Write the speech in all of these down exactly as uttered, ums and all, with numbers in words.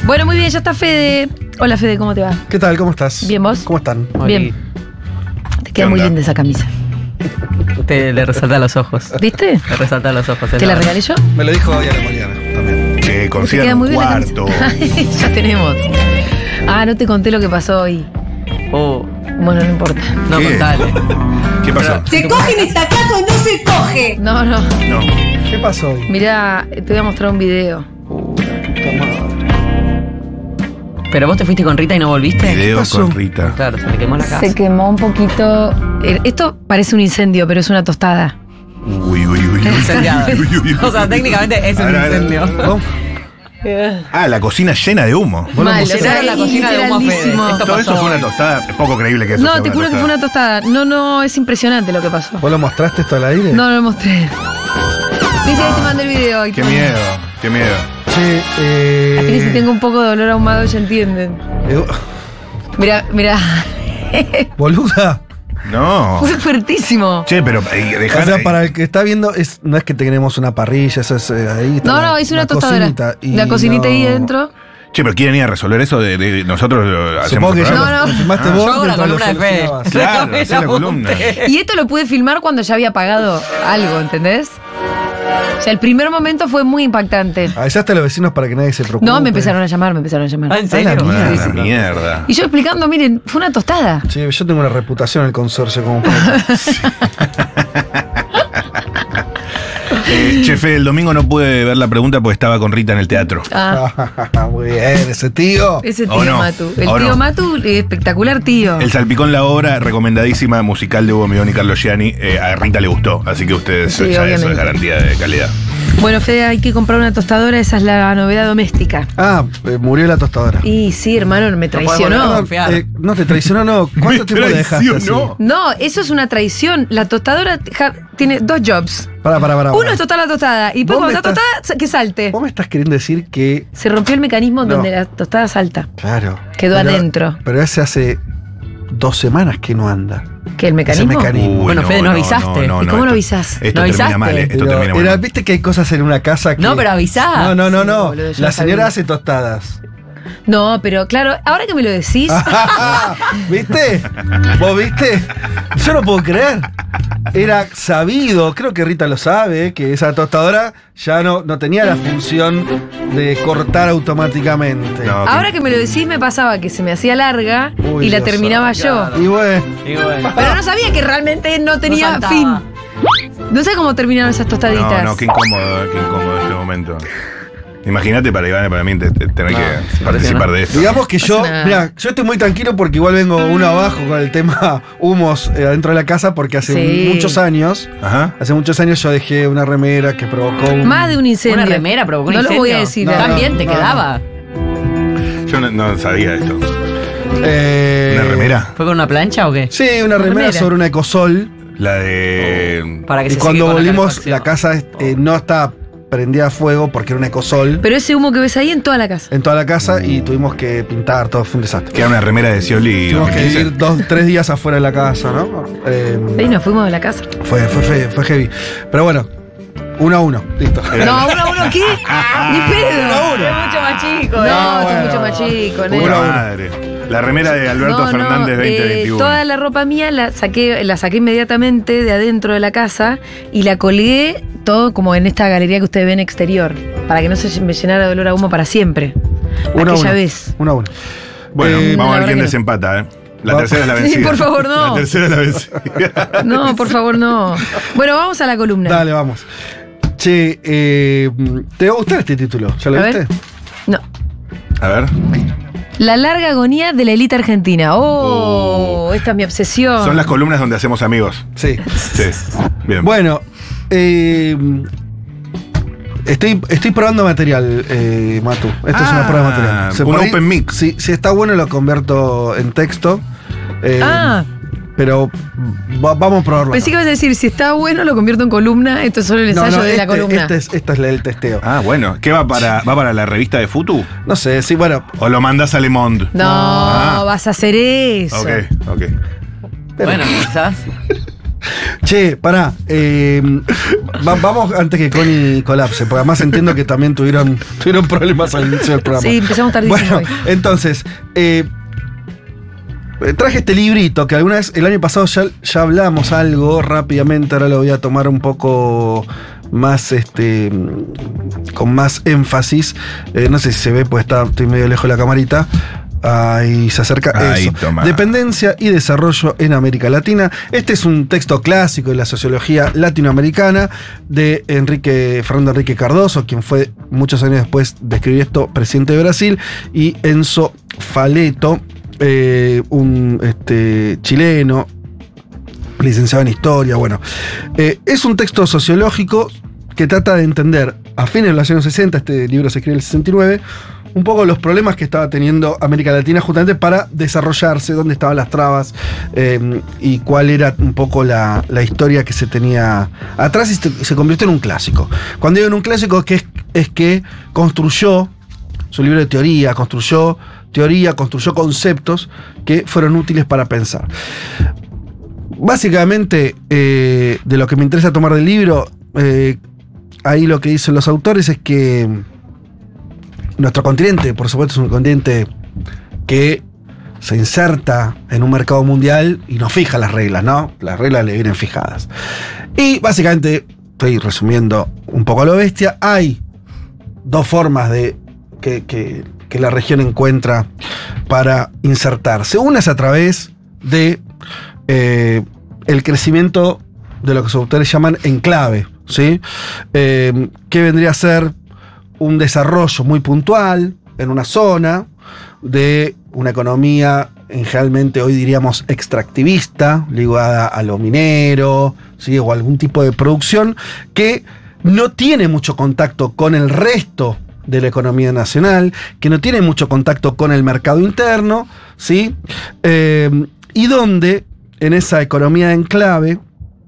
Bueno, muy bien, ya está Fede. Hola Fede, ¿cómo te va? ¿Qué tal? ¿Cómo estás? Bien, ¿vos? ¿Cómo están? Bien. Te queda muy linda esa camisa. Te le resalta los ojos. ¿Viste? Le resalta los ojos. ¿Te la regalé yo? Me lo dijo hoy a la mañana también. Che, Te queda consigan muy un bien la cuarto. camisa. Ya tenemos. Ah, no te conté lo que pasó hoy. Oh, Bueno, no importa. no, ¿Qué? contale. ¿Qué pasó? ¿Se coge en esta casa o no se coge? No, no. No. ¿Qué pasó hoy? Mirá, te voy a mostrar un video. ¿Pero vos te fuiste con Rita y no volviste? Video pasó? con Rita. Claro, se le quemó la casa. Se quemó un poquito. Eh, Esto parece un incendio, pero es una tostada. Uy, uy, uy, uy. Incendiada. Uy, uy, uy. O sea, técnicamente es A un ver, a ver. incendio. ¿Vos? Ah, la cocina llena de humo. Mal, o sea, Llenaron la cocina de humo, Fede. literalísimo. Esto Todo eso pasó fue una hoy. tostada. Es poco creíble que eso No, sea te una juro que fue una tostada. No, no, es impresionante lo que pasó. ¿Vos lo mostraste esto al aire? No, no lo mostré. Viste, ahí te mandé el video. y Qué todo. miedo, qué miedo. Che, eh... Así que si tengo un poco de olor ahumado, ya entienden. eh, Mirá, mirá. Boluda. No. Fue fuertísimo. Che, pero eh, O dejá- sea, para el que está viendo, es, no es que tenemos una parrilla, eso es eh, ahí. está No, la- no, hice una la tostadora. cocinita, y La cocinita no- ahí adentro. Che, pero ¿quieren ir a resolver eso? De, de- nosotros lo hacemos. Supongo que el ya programa. No, lo no. filmaste Ah, vos. Yo hago la mientras lo columna de Fede. solucionabas. Claro, Me hacé la la columna. monté. Y esto lo pude filmar cuando ya había pagado algo, ¿entendés? O sea, el primer momento fue muy impactante. Avisaste a los vecinos para que nadie se preocupe. No, me empezaron a llamar, me empezaron a llamar. Ah, ¿en Ah, serio? la Ah, mierda. la mierda. Y yo explicando, miren, fue una tostada. Che, yo tengo una reputación en el consorcio como Eh, Chefe, el domingo no pude ver la pregunta porque estaba con Rita en el teatro. Ah, Muy bien, ese tío. ese tío ¿O no? Matu. El ¿O tío no? Matu, eh, espectacular tío. El Salpicón, la obra recomendadísima musical de Hugo Midón y Carlos Gianni, eh, a Rita le gustó, así que ustedes Sí, ya eso obviamente. es garantía de calidad. Bueno, Fede, hay que comprar una tostadora, esa es la novedad doméstica. Ah, eh, murió la tostadora. Y sí, hermano, me podemos traicionó. volver a No, confiar. eh, no te traicionó, no. ¿Cuánto Me tiempo le dejaste así? traicionó. No, eso es una traición. La tostadora ja, tiene dos jobs. Pará, pará, pará. Uno pará. es tostar la tostada. Y después Vos cuando me está estás- tostada, que salte. Vos me estás queriendo decir que. Se rompió el mecanismo No. donde la tostada salta. Claro. Quedó pero- adentro. Pero ese hace dos semanas que no anda. ¿Qué, el Ese mecanismo? mecanismo. Bueno, Fede, no avisaste. ¿Y cómo no esto- avisás? Esto ¿No termina avisaste? mal, eh, esto Pero termina era- mal. viste que hay cosas en una casa que. No, pero avisá. No, no, no, Sí, no. boludo, yo la lo señora sabía. hace tostadas. No, pero claro, ahora que me lo decís, ¿Viste? ¿Vos viste? Yo no puedo creer. Era sabido, creo que Rita lo sabe, que esa tostadora ya no, no tenía la función de cortar automáticamente. No, ahora que me lo decís me pasaba que se me hacía larga Uy, y la Dios terminaba santo, yo. claro. Y bueno, Y bueno. Pero no sabía que realmente no tenía saltaba. fin. No sé cómo terminaron esas tostaditas. No, no, qué incómodo, qué incómodo este momento. Imagínate para Iván y para mí te- te- tener que participar de esto. digamos que yo, nada. mira, yo estoy muy tranquilo porque igual vengo uno abajo con el tema humos eh, adentro de la casa porque hace Sí. muchos años, Ajá. hace muchos años yo dejé una remera que provocó un... Más de un incendio. Una remera provocó un No lo incendio. voy a decir. No, ¿eh? no. También te quedaba. Yo no, no sabía esto. eh, ¿Una remera? ¿Fue con una plancha o qué? Sí, una remera, remera. sobre una ecosol. La de. Para que Y se cuando seque con volvimos, calefacción. la casa eh, no estaba prendida a fuego porque era una ecosol Pero ese humo que ves ahí en toda la casa. en toda la casa y tuvimos que pintar, todo fue un desastre. Que era una remera de Scioli. Tuvimos que dos mil quince. ir dos, tres días afuera de la casa, ¿no? Eh, Ahí nos fuimos de la casa. fue, fue, fe- fue heavy. Pero bueno, uno a uno, listo. Era- No, uno a uno, ¿qué? Ni pedo. Es mucho más chico, No, ¿eh? esto bueno. es mucho más chico, Puta negro. madre. La remera de Alberto No, no, Fernández eh, veinte veintiuno. toda la ropa mía la saqué, la saqué inmediatamente de adentro de la casa y la colgué todo como en esta galería que ustedes ven exterior, para que no se me llenara de olor a humo para siempre. Uno a Aquella uno. vez. Uno a uno. Bueno, Eh, vamos la a ver verdad quién que no. desempata, ¿eh? La Va- tercera es la Sí, vencida. por favor, no. La tercera es la vencida. No, por favor, no. Bueno, vamos a la columna. Dale, vamos. Che, eh, ¿te va a gustar este título? ¿Ya lo A ver. viste? No. A ver. La larga agonía de la élite argentina. Oh, esta es mi obsesión. Son las columnas donde hacemos amigos. Sí. Sí. Bien. Bueno, eh, estoy, estoy probando material, eh, Matu. Esto es una Ah, prueba de material. un por ahí, open mix. Si, si está bueno, lo convierto en texto. Eh, Ah, Pero va- vamos a probarlo. pensé que ibas a decir, si está bueno, lo convierto en columna. Esto es solo el No, ensayo no, de la este- columna. este es- esta es la del testeo. Ah, bueno. ¿Qué va para, va para la revista de Futu? No sé, sí, bueno. ¿O lo mandas a Le Monde? No, Ah. vas a hacer eso. Ok, ok. pero- Bueno, quizás. Che, pará. eh, va- vamos antes que Connie colapse, porque además entiendo que también tuvieron, tuvieron problemas al inicio del programa. Sí, empezamos tardísimo Bueno, hoy. entonces, eh, eh, traje este librito que alguna vez, el año pasado ya, ya hablamos algo rápidamente, ahora lo voy a tomar un poco más, este, con más énfasis. Eh, no sé si se ve, pues está, estoy medio lejos de la camarita. Ahí se acerca Ahí, eso. toma. Dependencia y desarrollo en América Latina. Este es un texto clásico de la sociología latinoamericana de Enrique, Fernando Enrique Cardoso, quien fue muchos años después de escribir esto, presidente de Brasil, y Enzo Faleto, eh, un este, chileno, licenciado en historia. Bueno, eh, es un texto sociológico que trata de entender a fines de los años sesenta, este libro se escribe en el sesenta y nueve, un poco los problemas que estaba teniendo América Latina justamente para desarrollarse, dónde estaban las trabas, eh, y cuál era un poco la, la historia que se tenía atrás, y se, se convirtió en un clásico. Cuando digo en un clásico, que es, es que construyó su libro de teoría, construyó teoría, construyó conceptos que fueron útiles para pensar. Básicamente, eh, de lo que me interesa tomar del libro, eh, ahí lo que dicen los autores es que nuestro continente, por supuesto, es un continente que se inserta en un mercado mundial y no fija las reglas, ¿no? Las reglas le vienen fijadas. Y básicamente, estoy resumiendo un poco a lo bestia, hay dos formas de que, que, que la región encuentra para insertarse. Una es a través de eh, el crecimiento de lo que sus autores llaman enclave, ¿sí? Eh, que vendría a ser un desarrollo muy puntual en una zona de una economía, en generalmente hoy diríamos extractivista, ligada a lo minero, ¿sí? O algún tipo de producción que no tiene mucho contacto con el resto de la economía nacional, que no tiene mucho contacto con el mercado interno, ¿sí? Eh, y donde en esa economía de enclave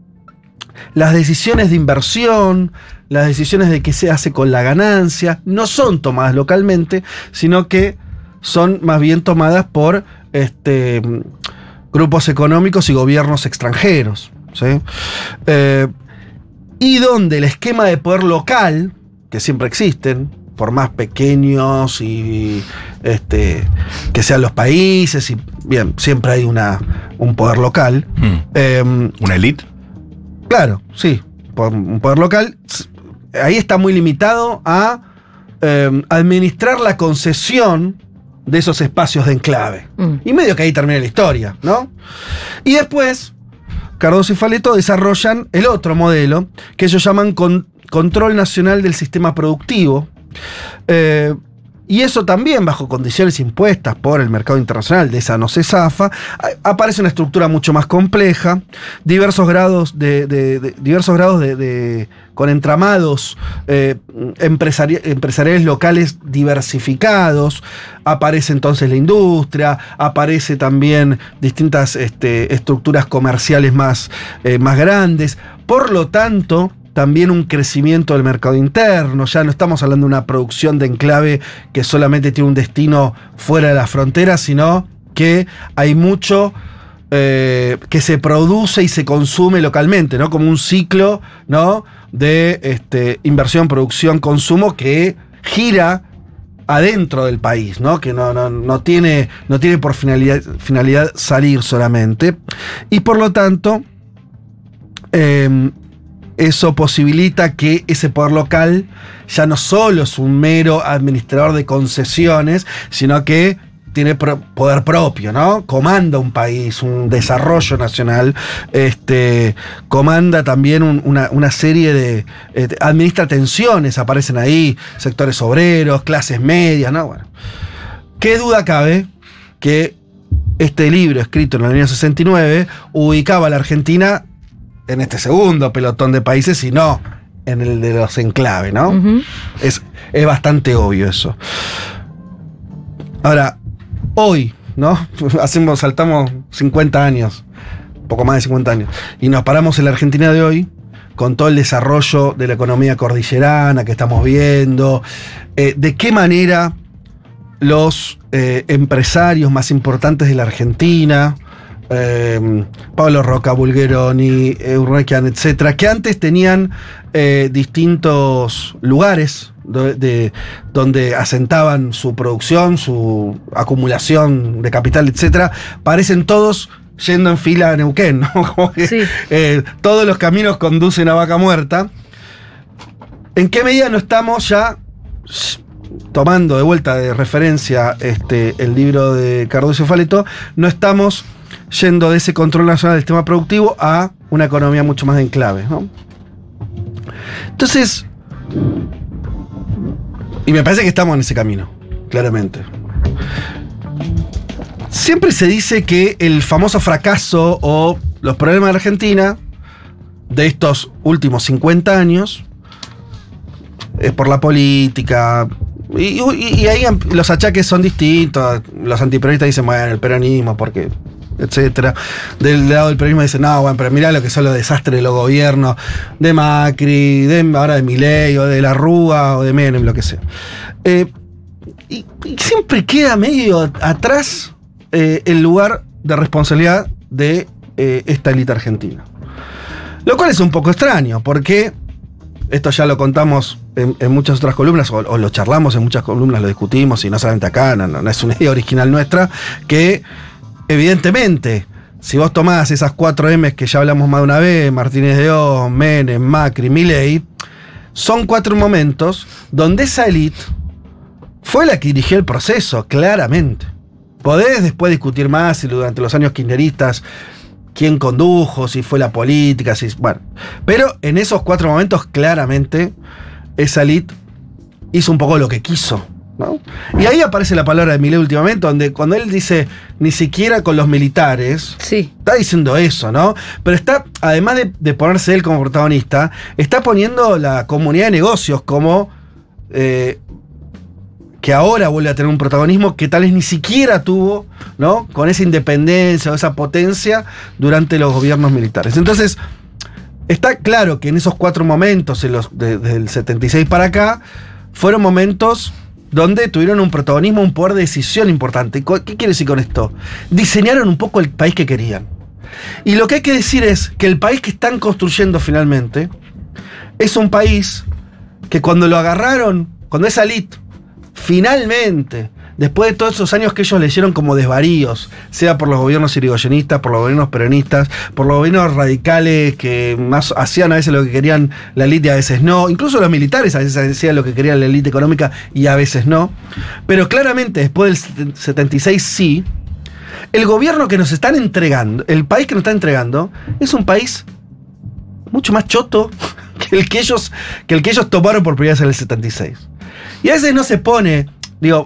las decisiones de inversión, las decisiones de qué se hace con la ganancia, no son tomadas localmente, sino que son más bien tomadas por este, grupos económicos y gobiernos extranjeros, ¿sí? Eh, y donde el esquema de poder local, que siempre existen, por más pequeños y este, que sean los países, y bien, siempre hay una, un poder local. Hmm. Eh, ¿Una élite? Claro, sí, por un poder local. Ahí está muy limitado a eh, administrar la concesión de esos espacios de enclave. Mm. Y medio que ahí termina la historia, ¿no? Y después, Cardoso y Faleto desarrollan el otro modelo, que ellos llaman con, control nacional del sistema productivo. Eh, y eso también, bajo condiciones impuestas por el mercado internacional, de esa no se zafa, aparece una estructura mucho más compleja, diversos grados de, de, de diversos grados de, de con entramados eh, empresari empresariales locales diversificados. Aparece entonces la industria, aparece también distintas este, estructuras comerciales más, eh, más grandes. Por lo tanto, también un crecimiento del mercado interno. Ya no estamos hablando de una producción de enclave que solamente tiene un destino fuera de las fronteras, sino que hay mucho eh, que se produce y se consume localmente, ¿no? Como un ciclo, ¿no? de este, inversión, producción, consumo que gira adentro del país, ¿no? Que no, no, no, tiene, no tiene por finalidad, finalidad salir solamente. Y por lo tanto, eh, eso posibilita que ese poder local ya no solo es un mero administrador de concesiones, sino que tiene pro poder propio, ¿no? Comanda un país, un desarrollo nacional, este, comanda también un, una, una serie de... Eh, administra tensiones, aparecen ahí, sectores obreros, clases medias, ¿no? Bueno, ¿qué duda cabe que este libro, escrito en el año sesenta y nueve, ubicaba a la Argentina en este segundo pelotón de países y no en el de los enclaves, ¿no? Uh-huh. es, es bastante obvio eso. Ahora, hoy, ¿no? Hacemos, saltamos cincuenta años, poco más de cincuenta años, y nos paramos en la Argentina de hoy, con todo el desarrollo de la economía cordillerana que estamos viendo, eh, de qué manera los eh, empresarios más importantes de la Argentina eh, Pablo Roca, Bulgeroni, Urnequian, etcétera, que antes tenían eh, distintos lugares de, de, donde asentaban su producción, su acumulación de capital, etcétera, parecen todos yendo en fila a Neuquén, ¿no? Como que, Sí. eh, todos los caminos conducen a Vaca Muerta. ¿En qué medida no estamos ya tomando de vuelta de referencia este, el libro de Cardoso y Faleto? No estamos yendo de ese control nacional del sistema productivo a una economía mucho más de enclave, ¿no? Entonces, y me parece que estamos en ese camino, claramente. Siempre se dice que el famoso fracaso o los problemas de Argentina de estos últimos cincuenta años es por la política. Y, y, y ahí los achaques son distintos. Los antiperonistas dicen, bueno, el peronismo, porque, etcétera. Del lado del peronismo dicen, no, bueno, pero mirá lo que son los desastres de los gobiernos, de Macri, de, ahora de Milei, o de la Rúa, o de Menem, lo que sea. Eh, y, y siempre queda medio atrás eh, el lugar de responsabilidad de eh, esta élite argentina. Lo cual es un poco extraño, porque esto ya lo contamos en, en muchas otras columnas, o, o lo charlamos en muchas columnas, lo discutimos, y no solamente acá, no, no, no es una idea original nuestra, que evidentemente, si vos tomás esas cuatro M's que ya hablamos más de una vez, Martínez de Oz, Menem, Macri, Milei, son cuatro momentos donde esa élite fue la que dirigió el proceso, claramente. Podés después discutir más si durante los años kirchneristas quién condujo, si fue la política, si. Bueno. Pero en esos cuatro momentos, claramente, esa élite hizo un poco lo que quiso, ¿no? Y ahí aparece la palabra de Milei últimamente, donde cuando él dice ni siquiera con los militares, Sí. está diciendo eso, ¿no? Pero está, además de, de ponerse él como protagonista, está poniendo la comunidad de negocios como. Eh, que ahora vuelve a tener un protagonismo que tal vez ni siquiera tuvo, ¿no? Con esa independencia o esa potencia durante los gobiernos militares. Entonces, está claro que en esos cuatro momentos, en los, de, del setenta y seis para acá, fueron momentos donde tuvieron un protagonismo, un poder de decisión importante. ¿Qué quiere decir con esto? Diseñaron un poco el país que querían. Y lo que hay que decir es que el país que están construyendo finalmente es un país que cuando lo agarraron, cuando esa élite finalmente, después de todos esos años que ellos leyeron como desvaríos, sea por los gobiernos irigoyenistas, por los gobiernos peronistas, por los gobiernos radicales que más hacían a veces lo que querían la élite y a veces no, incluso los militares a veces hacían lo que querían la élite económica y a veces no, pero claramente después del setenta y seis sí, el gobierno que nos están entregando, el país que nos está entregando, es un país mucho más choto que el que ellos, que el que ellos tomaron por primera vez en el setenta y seis. Y a veces no se pone, digo,